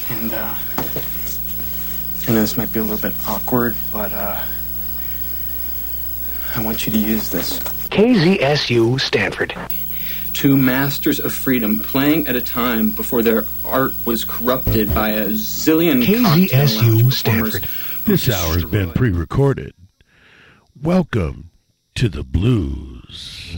And, I know this might be a little bit awkward, but, I want you to use this. KZSU Stanford. Two masters of freedom playing at a time before their art was corrupted by a zillion KZSU Stanford. This hour's been pre-recorded. Welcome to the blues.